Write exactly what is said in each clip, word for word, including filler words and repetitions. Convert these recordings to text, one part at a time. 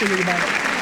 сука, ебаная.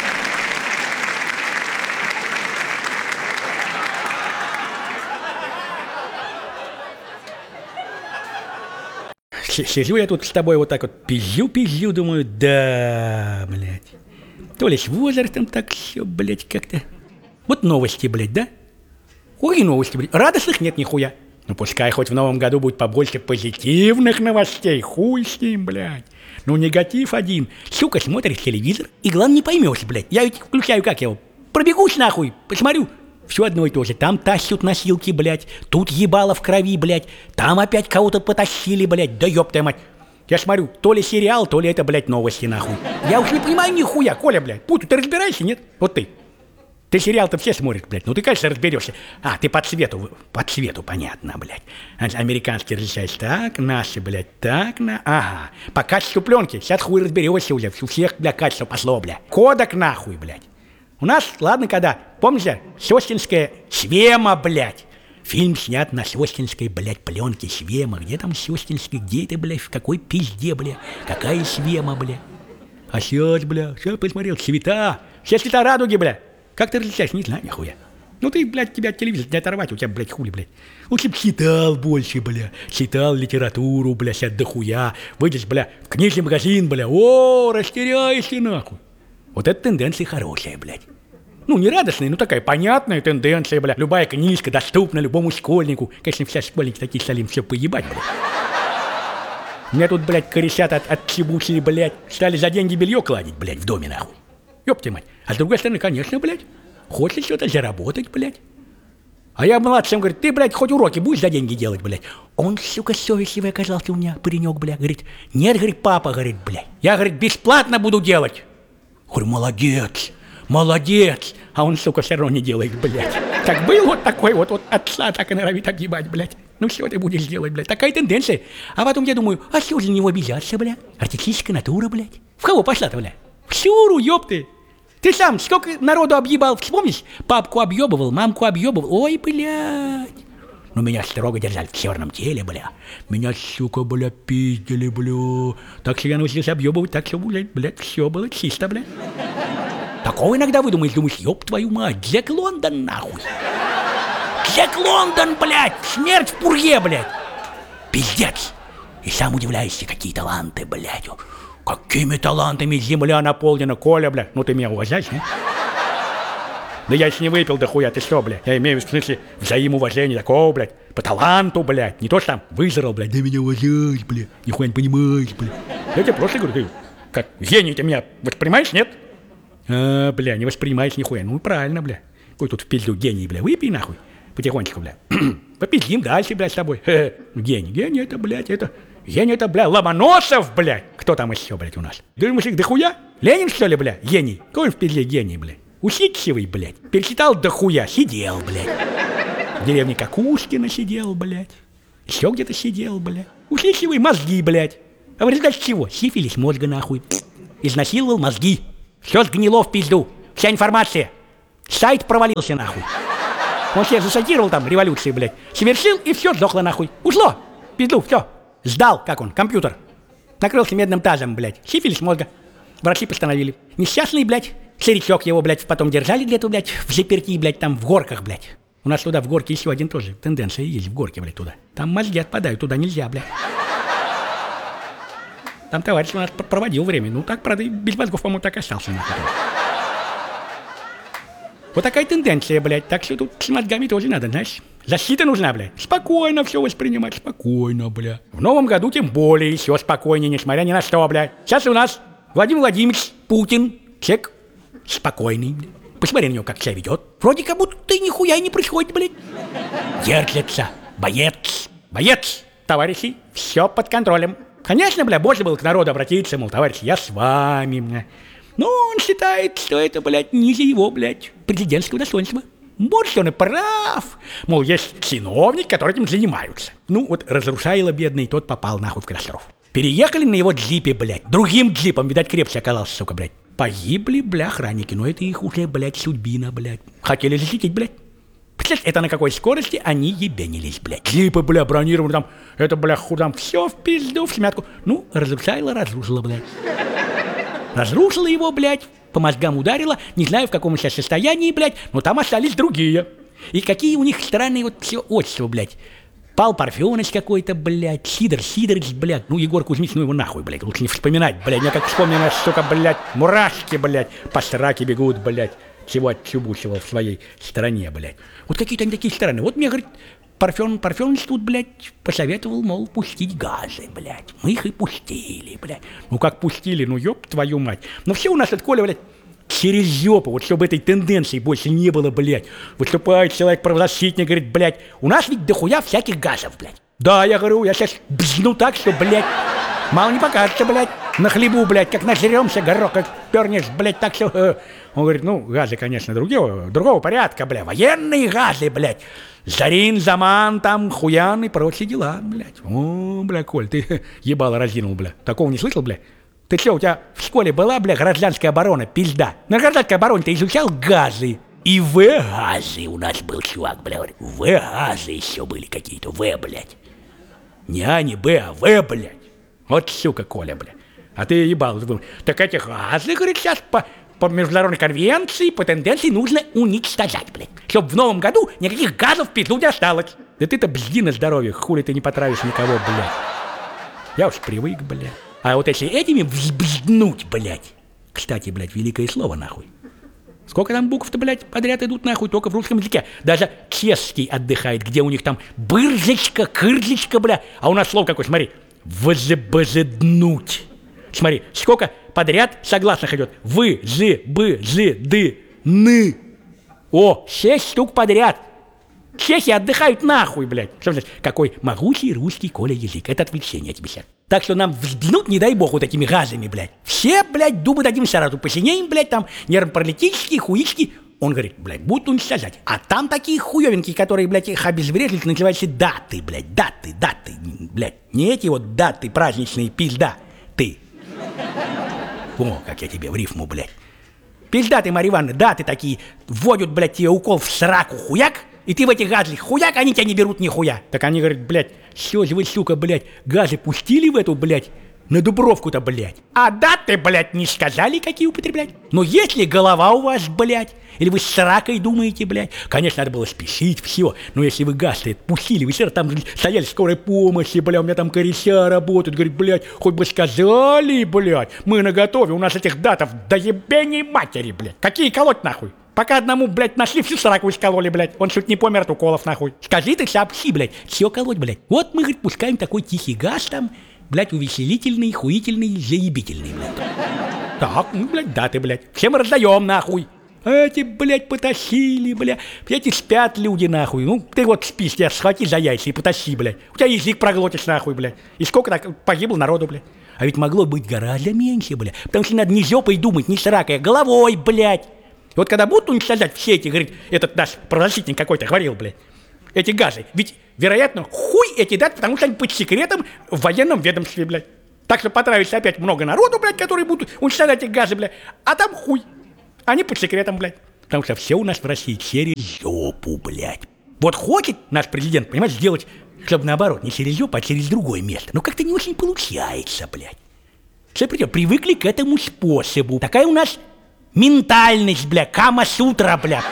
Сижу я тут с тобой вот так вот, пизжу-пизжу, думаю, да, блядь. То ли с возрастом так все, блядь, как-то. Вот новости, блядь, да? Ой, новости, блядь. Радостных нет нихуя. Ну, пускай хоть в новом году будет побольше позитивных новостей. Хуй с ним, блядь. Ну, негатив один. Сука, смотришь телевизор, и главное не поймешь, блядь. Я ведь включаю, как я его, пробегусь нахуй, посмотрю. Все одно и то же. Там тащут носилки, блядь. Тут ебало в крови, блядь. Там опять кого-то потащили, блядь. Да ёб твою мать. Я смотрю, то ли сериал, то ли это, блядь, новости, нахуй. Я уж не понимаю нихуя. Коля, блядь, путу, ты разбираешься, нет? Вот ты. Ты сериал-то все смотрят, блядь. Ну ты, конечно, разберешься. А, ты по цвету, по цвету, понятно, блядь. Американский различается так, наши, блядь, так, на... Ага. По качеству пленки. Сейчас хуй разберешься уже. У всех, бля, качество пошло, бля. Кодек, нахуй, блядь. У нас, ладно, когда, помните, Сёстинская Свема, блядь. Фильм снят на Сёстинской, блядь, пленке Свема. Где там Сёстинский, где это, блядь, в какой пизде, блядь? Какая Свема, блядь? А сейчас, блядь, сейчас посмотрел, цвета. Все цвета радуги, блядь. Как ты различаешь? Не знаю, нихуя. Ну ты, блядь, тебя от телевизора не оторвать, у тебя, блядь, хули, блядь. Лучше б читал больше, бля. Читал литературу, бля, сейчас дохуя. Выйдешь, бля, в книжный магазин, бля. О, растеряешься, нахуй. Вот эта тенденция хорошая, блядь. Ну, не радостная, но такая понятная тенденция, бля. Любая книжка доступна любому школьнику. Конечно, все школьники такие стали им все поебать, блядь. Меня тут, блядь, корешат от, от чебучей, блядь. Стали за деньги белье кладить, блядь, в доме, нахуй. Ёпта мать. А с другой стороны, конечно, блядь, хочет что-то заработать, блядь. А я младшим, говорит, ты, блядь, хоть уроки будешь за деньги делать, блядь. Он, сука, совестливый оказался у меня, паренек, блядь. Говорит, нет, говорит, папа, говорит, блядь. Я, говорит, бесплатно буду делать. Говорю, молодец, молодец. А он, сука, все равно не делает, блядь. Как был вот такой вот, вот отца так и норовит отъебать, блядь. Ну что ты будешь делать, блядь? Такая тенденция. А потом я думаю, а что же на него обижаться, блядь? Артистическая натура, блядь. В кого пошла-то, блядь? В Сюру, ёпты. Ты сам сколько народу объебал, вспомнишь? Папку объебывал, мамку объебывал. Ой, блядь. Ну меня строго держали в черном теле, бля. Меня, сука, бля, пиздили, бля. Так что я научился объебывать, так что, блядь, блядь, все было чисто, блядь. Такого иногда выдумаешь, думаешь, ёб твою мать, Джек Лондон, нахуй. Джек Лондон, блядь, смерть в пурге, блядь. Пиздец. И сам удивляешься, какие таланты, блядь. Какими талантами земля наполнена, Коля, бля. Ну ты меня уважаешь, не? Да я еще не выпил дохуя, ты что, блядь? Я имею в смысле взаимоуважения такого, блядь. По таланту, блядь. Не то что там вызрал, блядь. Да меня уважаешь, блядь. Нихуя не понимаешь, блядь. Я тебе просто говорю, ты как гений ты меня воспринимаешь, нет? А, бля, не воспринимаешь нихуя. Ну правильно, бля. Какой тут в пизду гений, бля. Выпей нахуй. Потихонечку, бля. Попиздим дальше, блядь, с тобой. Хе-хе. Гений. Гений это, блядь, это... Гений это, бля, Ломоносов, блядь. Кто там еще, блядь, у нас? Думаешь, дохуя? Ленин, что ли, бля? Гений. Какой в пизде гений, блядь? Усидчивый, блядь. Перечитал дохуя. Сидел, блядь. В деревне Кукушкина сидел, блядь. Еще где-то сидел, блядь. Усидчивый мозги, блядь. А в результате чего? Сифилис мозга, нахуй. Изнасиловал мозги. Все сгнило в пизду. Вся информация. Сайт провалился, нахуй. Он себя засадировал там, революции, блядь. Совершил, и все сдохло, нахуй. Ушло. Пизду, все. Сдал, как он, компьютер. Накрылся медным тазом, блядь. Сифилис мозга. Врачи постановили. Несчастный, блядь. Старичок его, блядь, потом держали где-то, блядь, в заперти, блядь, там в горках, блядь. У нас туда в горке еще один тоже тенденция есть, в горке, блядь, туда. Там мозги отпадают, туда нельзя, блядь. Там товарищ у нас проводил время. Ну так, правда, без мозгов, по-моему, так и остался, нахуй. Вот такая тенденция, блядь. Так что тут с мозгами тоже надо, знаешь. Защита нужна, блядь. Спокойно все воспринимать, спокойно, блядь. В новом году тем более еще спокойнее, несмотря ни на что, блядь. Сейчас у нас Владимир Владимирович Путин, человек спокойный, блядь. Посмотри на него, как себя ведет. Вроде как будто ты нихуя и не происходит, блядь. Держится. Боец. Боец. Товарищи, все под контролем. Конечно, бля, можно было к народу обратиться, мол, товарищи, я с вами, бля. Но он считает, что это, блядь, ниже его, блядь, президентского достоинства. Может, он и прав. Мол, есть чиновники, которые этим занимаются. Ну, вот разрушайло бедный, тот попал нахуй в катастрофу. Переехали на его джипе, блядь. Другим джипом, видать, крепче оказался, сука, блядь. Погибли, бля, охранники, но это их уже, блядь, судьбина, блядь. Хотели защитить, блядь. Представляешь, это на какой скорости они ебенились, блядь. Джипы, бля, бронированы там, это, бля, ху, там, все в пизду, в смятку. Ну, разрушайло, разрушило, блядь. Разрушило его, блядь, по мозгам ударило, не знаю, в каком сейчас состоянии, блядь, но там остались другие. И какие у них странные вот все отчества, блядь. Пал Парфенович какой-то, блядь, Сидор Сидорович, блядь, ну, Егор Кузьмич, ну, его нахуй, блядь, лучше не вспоминать, блядь, я как вспомню, сука, блядь, мурашки, блядь, по сраке бегут, блядь, чего отчебучивал в своей стране, блядь. Вот какие-то они такие странные. Вот мне, говорит, Парфен, Парфенович тут, блядь, посоветовал, мол, пустить газы, блядь. Мы их и пустили, блядь. Ну, как пустили, ну, ёб твою мать. Ну, все у нас от Коля, блядь, через жопу, вот чтобы этой тенденции больше не было, блядь. Выступает человек-правозащитник, говорит, блядь, у нас ведь дохуя всяких газов, блядь. Да, я говорю, я сейчас бзну так, что, блядь, мало не покажется, блядь, на хлебу, блядь, как нажремся, горох, как пернешь, блядь, так все. Э. Он говорит, ну, газы, конечно, другого, другого порядка, блядь, военные газы, блядь. Зарин, Заман, там, Хуян и прочие дела, блядь. О, бля, Коль, ты ебало разинул, бля. Такого не слышал, бля? Ты что, у тебя в школе была, бля, гражданская оборона, пизда? На гражданской обороне ты изучал газы. И В-газы у нас был чувак, бля, говорит. В-газы еще были какие-то, В, блядь. Не А, не Б, а В, блядь. Вот сука, Коля, бля. А ты ебал, так эти газы, говорит, сейчас по... По международной конвенции, по тенденции нужно уничтожать, блядь. Чтоб в новом году никаких газов в пизду не осталось. Да ты-то бзди на здоровье, хули ты не потравишь никого, блядь. Я уж привык, блядь. А вот если этими взбзднуть, блядь. Кстати, блядь, великое слово, нахуй. Сколько там букв-то, блядь, подряд идут, нахуй, только в русском языке. Даже чешский отдыхает, где у них там бырзочка, кырзочка, бля. А у нас слово какое, смотри. Возбожеднуть. Смотри, сколько подряд согласных идет. Вы, зы, бы, зы, ды, ны. О, шесть штук подряд. Чехи отдыхают нахуй, блядь. Что значит? Какой могучий русский, Коля, язык. Это отвлечение тебе сейчас. Так что нам взднуть, не дай бог, вот такими газами, блядь. Все, блядь, дубы дадим сразу. Посинеем, блядь, там нервно-паралитические, хуички. Он говорит, блядь, будут уничтожать. А там такие хуёвенькие, которые, блядь, их обезврежили, называются даты, блядь. Даты, даты, блядь. Не эти вот даты праздничные, пизда. Ты. О, как я тебе в рифму, блядь. Пизда ты, Марья Ивановна, да, ты такие вводят, блядь, тебе укол в сраку, хуяк, и ты в эти газы хуяк, они тебя не берут нихуя. Так они говорят, блядь, все же вы, сука, блядь, газы пустили в эту, блядь, на Дубровку-то, блядь. А даты, блядь, не сказали, какие употреблять. Но если голова у вас, блядь, или вы с сракой думаете, блядь, конечно, надо было спешить, все. Но если вы газ-то пустили, вы все там стояли в скорой помощи, блядь, у меня там кореся работают, говорит, блядь, хоть бы сказали, блядь, мы наготове, у нас этих датов до ебеней матери, блядь. Какие колоть нахуй? Пока одному, блядь, нашли, всю сраку искололи, блядь. Он чуть не помер от уколов, нахуй. Скажи ты, сообщи, блядь, все колоть, блядь. Вот мы, говорит, пускаем такой тихий газ там, блядь, увеселительный, хуительный, заебительный, блядь. Так, ну, блядь, да ты, блядь. Всем раздаем, нахуй. Эти, блядь, потащили, блядь. Эти спят люди, нахуй. Ну, ты вот спишь, тебя схвати за яйца и потащи, блядь. У тебя язык проглотишь, нахуй, блядь. И сколько так погибло народу, блядь. А ведь могло быть гораздо меньше, блядь. Потому что надо не жопой думать, не сракой, а головой, блядь. И вот когда будут уничтожать все эти, говорит, этот наш правозащитник какой-то говорил, блядь, эти газы, ведь, вероятно, хуй эти дать, потому что они под секретом в военном ведомстве, блядь. Так что потравится опять много народу, блядь, которые будут уничтожать эти газы, блядь, а там хуй. Они под секретом, блядь. Потому что все у нас в России через жопу, блядь. Вот хочет наш президент, понимаешь, сделать, чтобы наоборот, не через жопу, а через другое место. Но как-то не очень получается, блядь. Все придет, привыкли к этому способу. Такая у нас ментальность, блядь, Кама-сутра, блядь.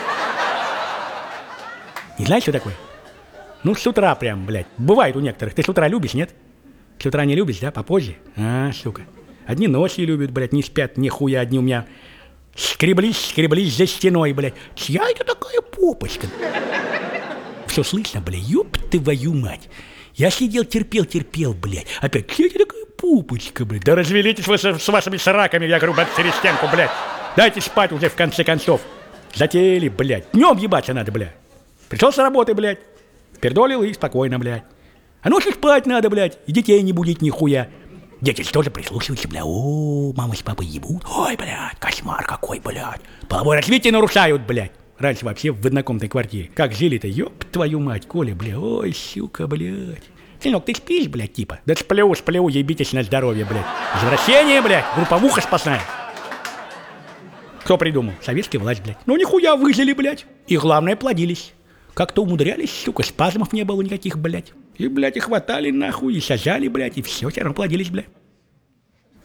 Не знаешь, что такое? Ну, с утра прям, блядь. Бывает у некоторых. Ты с утра любишь, нет? С утра не любишь, да, попозже? А, сука. Одни ночью любят, блядь, не спят, нихуя, одни у меня скреблись, скреблись за стеной, блядь. Чья это такая попочка? Все слышно, блядь, ёб твою мать. Я сидел, терпел, терпел, блядь. Опять, чья это такая попочка, блядь? Да развелитесь вы с, с вашими сраками, я говорю, блядь, через стенку, блядь. Дайте спать уже в конце концов. Затеяли, блядь. Днем ебаться надо, блядь. Пришел с работы, блядь. Пердолил и спокойно, блядь. А ночью спать надо, блядь. И детей не будить нихуя. Дети тоже прислушиваются, блядь. О, мама с папой ебут. Ой, блядь, кошмар какой, блядь. Половое развитие нарушают, блядь. Раньше вообще в однокомнатной квартире. Как жили-то, ёб твою мать, Коля, блядь. Ой, сука, блядь. Сынок, ты спишь, блядь, типа? Да сплю, сплю, ебитесь на здоровье, блядь. Возвращение, блядь, групповуха спасная. Кто придумал? Советская власть, блядь. Ну нихуя выжили, блядь. И главное, плодились. Как-то умудрялись, сука, спазмов не было никаких, блядь. И, блядь, и хватали нахуй, и сажали, блядь, и все, все равно плодились, блядь.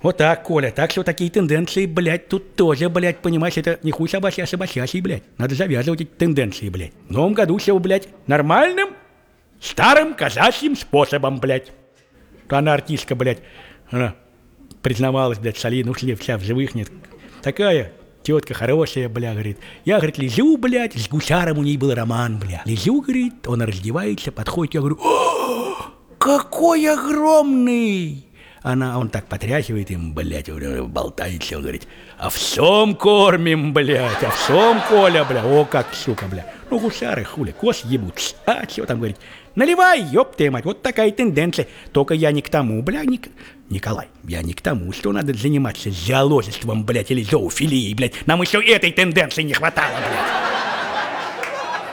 Вот так, Коля, так что такие тенденции, блядь, тут тоже, блядь, понимаешь, это не хуй собачий, а собачий, блядь. Надо завязывать эти тенденции, блядь. В новом году все, блядь, нормальным, старым казачьим способом, блядь. Она артистка, блядь, она признавалась, блядь, солидно, ушли вся в живых, нет. Такая тетка хорошая, бля, говорит. Я, говорит, лежу, блядь, с гусаром у ней был роман, бля. Лежу, говорит, он раздевается, подходит, я говорю, о, какой огромный! Она, он так потряхивает им, блядь, болтается, он говорит, овсом кормим, блядь, овсом, Коля, бля, о, как, сука, бля. Ну, гусары, хули, кос ебутся. А, что там, говорит, наливай, ёб ты, мать, вот такая тенденция. Только я не к тому, бля, не к... Николай, я не к тому, что надо заниматься зоологичеством, блядь, или зоофилией, блядь. Нам еще этой тенденции не хватало, блядь.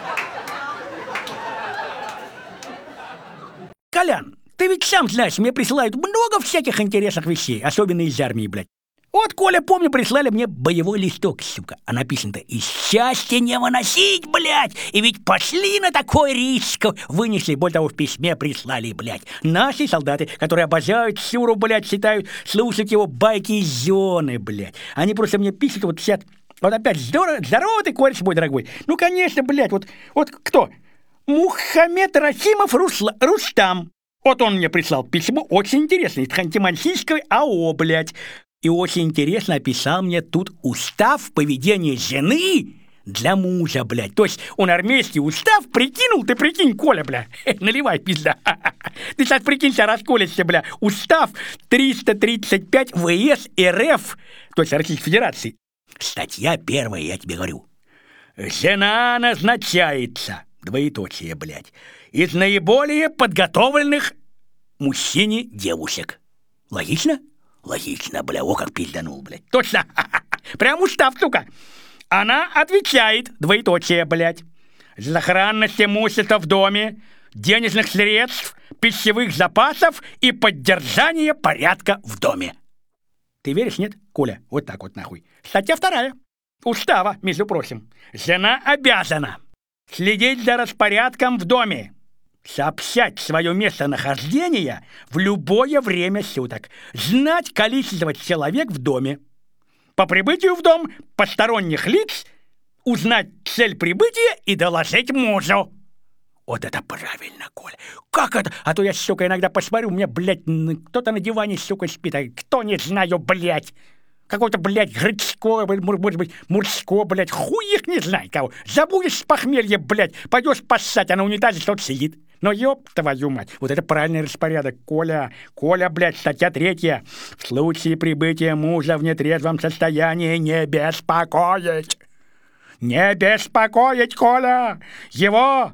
Колян, ты ведь сам знаешь, мне присылают много всяких интересных вещей, особенно из армии, блядь. Вот, Коля, помню, прислали мне боевой листок, сука. А написано-то «И счастье не выносить, блядь!» И ведь пошли на такой риск. Вынесли, более того, в письме прислали, блядь. Наши солдаты, которые обожают Сюру, блядь, считают слушать его байки из зоны, блядь. Они просто мне пишут, вот сидят, вот опять, здорово, здорово ты, кореш мой дорогой. Ну, конечно, блядь, вот, вот кто? Мухаммед Рахимов Русла, Рустам. Вот он мне прислал письмо, очень интересное, из Ханты-Мансийской АО, блядь. И очень интересно описал мне тут устав поведения жены для мужа, блядь. То есть он армейский устав прикинул, ты прикинь, Коля, бля. Наливай, пизда. Ты сейчас прикинься, расколешься, бля. Устав триста тридцать пять ВС РФ, то есть Российской Федерации. Статья первая, я тебе говорю. Жена назначается, двоеточие, блядь, из наиболее подготовленных мужчине девушек. Логично? Логично, бля, о, как пизданул, блядь. Точно, прям устав, сука. Она отвечает, двоеточие, блядь, за сохранность имущества в доме, денежных средств, пищевых запасов и поддержание порядка в доме. Ты веришь, нет, Коля? Вот так вот нахуй. Статья вторая. Устава, между прочим. Жена обязана следить за распорядком в доме, сообщать свое местонахождение в любое время суток, знать количество человек в доме, по прибытию в дом посторонних лиц узнать цель прибытия и доложить мужу. Вот это правильно, Коля. Как это? А то я, сука, иногда посмотрю, у меня, блядь, кто-то на диване, сука, спит, а кто не знаю, блядь. Какой-то, блядь, гречко, может быть, мужско, блядь, хуй их не знает кого. Забудешь с похмелья, блядь, пойдешь поссать, а на унитазе кто-то сидит. Но ёб твою мать, вот это правильный распорядок, Коля. Коля, блядь, статья третья. В случае прибытия мужа в нетрезвом состоянии не беспокоить. Не беспокоить, Коля. Его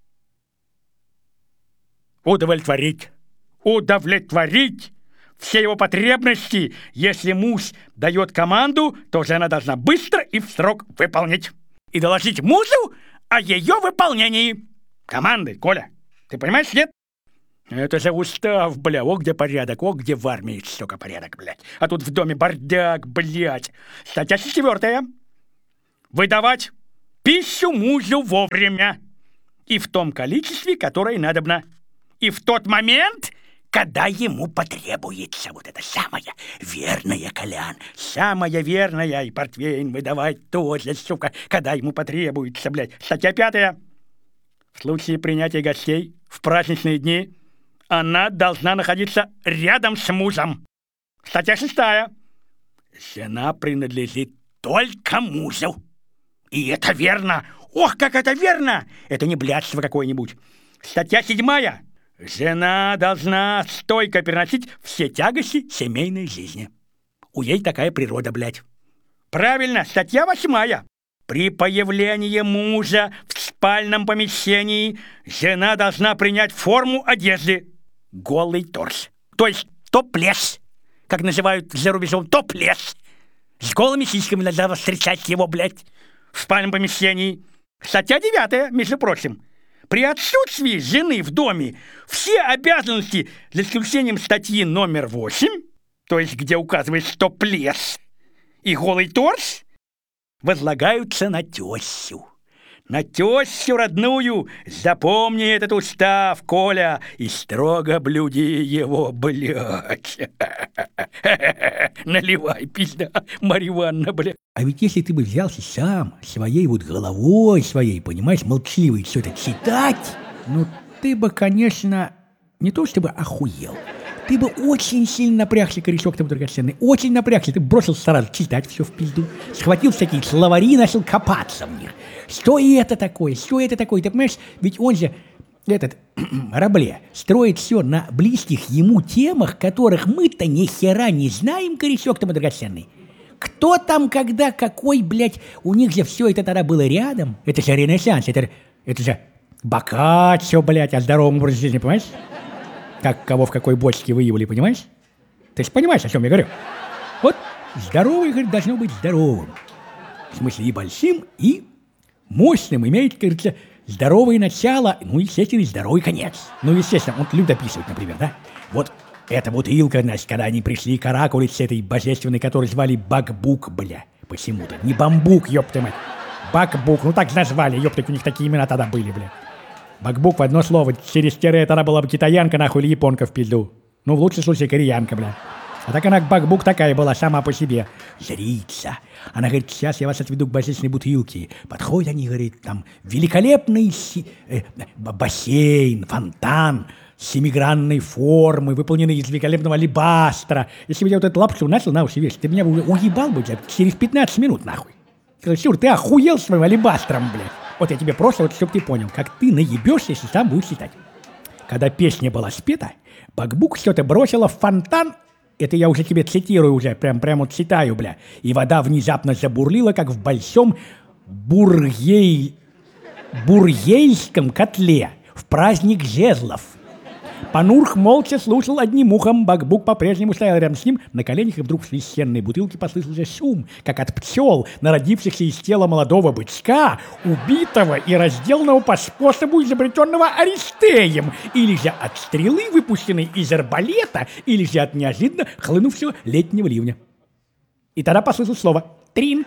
удовлетворить. Удовлетворить все его потребности. Если муж дает команду, то жена должна быстро и в срок выполнить. И доложить мужу о ее выполнении команды, Коля. Ты понимаешь, нет? Это же устав, бля. О, где порядок, о, где в армии, сука, порядок, блядь. А тут в доме бардак, блядь. Статья четвертая. Выдавать пищу мужу вовремя. И в том количестве, которое надобно. И в тот момент, когда ему потребуется. Вот это самое верное, Колян. Самое верное. И портвейн выдавать тоже, сука, когда ему потребуется, блядь. Статья пятая. В случае принятия гостей в праздничные дни она должна находиться рядом с мужем. Статья шестая. Жена принадлежит только мужу. И это верно. Ох, как это верно! Это не блядство какое-нибудь. Статья седьмая. Жена должна стойко переносить все тягости семейной жизни. У ей такая природа, блядь. Правильно, статья восьмая. При появлении мужа в спальном помещении жена должна принять форму одежды. Голый торс. То есть топлес. Как называют за рубежом, топлес. С голыми сиськами надо встречать его, блядь, в спальном помещении. Статья девятая, между прочим. При отсутствии жены в доме все обязанности, за исключением статьи номер восемь, то есть где указывается топлес и голый торс, возлагаются на тещу. на тещу родную. Запомни этот устав, Коля, и строго блюди его, блядь. Наливай, пизда, Марья Ивановна, блядь. А ведь если ты бы взялся сам, своей вот головой своей, понимаешь, молчаливой все это читать, ну ты бы, конечно, не то чтобы охуел, ты бы очень сильно напрягся, корешок там драгоценный, очень напрягся, ты бросился сразу читать все в пизду, схватил всякие словари и начал копаться в них. Что это такое, что это такое, ты понимаешь, ведь он же, этот, Рабле, строит все на близких ему темах, которых мы-то ни хера не знаем, корешок там драгоценный. Кто там, когда, какой, блядь, у них же все это тогда было рядом, это же Ренессанс, это, это же Боккаччо, блядь, о здоровом образе жизни, понимаешь? Как кого в какой бочке выявили, понимаешь? Ты же понимаешь, о чем я говорю? Вот здоровый, говорит, должно быть здоровым. В смысле и большим, и мощным. Имеет, говорится, здоровое начало, ну, естественно, и здоровый конец. Ну, естественно, он любит описывать, например, да? Вот эта бутылка, значит, когда они пришли каракулить с этой божественной, которую звали Бакбук, бля, почему-то. Не Бамбук, ёпта мать. Бакбук, ну так назвали, ёпта, у них такие имена тогда были, бля. Бакбук в одно слово, через тире это она была бы китаянка, нахуй, или японка в пизду. Ну, в лучшем случае, кореянка, бля. А так она, Бакбук, такая была, сама по себе. Жрица. Она говорит, сейчас я вас отведу к божественной бутылке. Подходят они, говорит, там великолепный си... э, бассейн, фонтан, семигранной формы, выполненный из великолепного алебастра. Если бы я вот эту лапшу начал на уши вешать, ты меня бы уебал бы через пятнадцать минут, нахуй. Сюр, ты охуел своим алебастром, блядь. Вот я тебе просто, вот, чтобы ты понял, как ты наебешься, если сам будешь читать. Когда песня была спета, Бакбук все это бросила в фонтан, это я уже тебе цитирую уже, прям, прям вот читаю, бля, и вода внезапно забурлила, как в большом бургей... бургейском котле в праздник жезлов. Панурх молча слушал одним ухом, Бакбук по-прежнему стоял рядом с ним на коленях, и вдруг в священной бутылке послышался шум, как от пчел, народившихся из тела молодого бычка, убитого и разделанного по способу, изобретенного Аристеем, или же от стрелы, выпущенной из арбалета, или же от неожиданно хлынувшего летнего ливня. И тогда послышалось слово «тринг».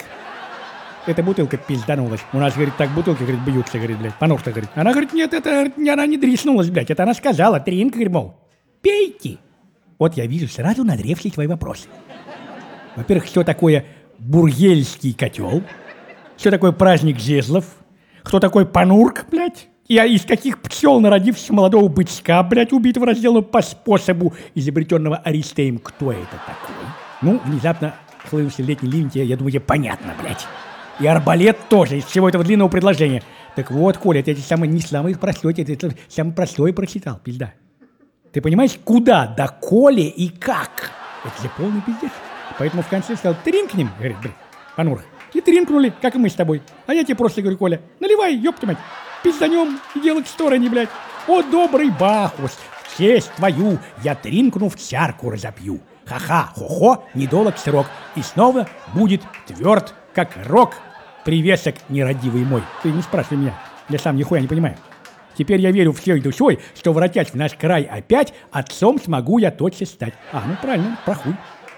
Эта бутылка пизданулась. У нас, говорит, так бутылки, говорит, бьются, говорит, блядь. Панур-то, говорит. Она говорит, нет, это она не дриснулась, блядь. Это она сказала, тринг, говорит, мол, пейте. Вот я вижу сразу назревшие твои вопросы. Во-первых, что такое бургельский котел? Что такое праздник жезлов? Кто такой Панурк, блядь? И из каких пчел народившегося молодого бычка, блядь, убитого, разделанного по способу, изобретенного Аристеем? Кто это такой? Ну, внезапно хлынувший летний ливень, я думаю, тебе понятно, блядь. И арбалет тоже из всего этого длинного предложения. Так вот, Коля, ты эти самые не самые простые, ты это самое простое прочитал, пизда. Ты понимаешь, куда, до Коли и как? Это же полный пиздец. Поэтому в конце сказал, тринкнем, говорит, блин, Панур. И тринкнули, как и мы с тобой. А я тебе просто говорю, Коля, наливай, ёпта мать, пизданем и делать в стороне, блядь. О, добрый Бахус, в честь твою я тринкну в чарку разопью. Ха-ха, хо-хо, недолг срок. И снова будет тверд, как рог. Привесок нерадивый мой. Ты не спрашивай меня, я сам нихуя не понимаю. Теперь я верю всей душой, что, воротясь в наш край опять, отцом смогу я тотчас стать. А, ну правильно, прохуй.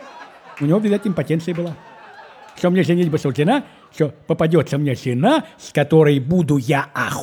У него, видать, импотенция была. Что мне женитьба суждена, что попадется мне жена, с которой буду я охуеть.